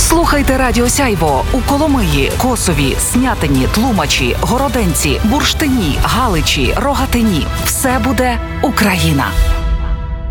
Слухайте Радіо Сяйво у Коломиї, Косові, Снятині, Тлумачі, Городенці, Бурштині, Галичі, Рогатині. Все буде Україна.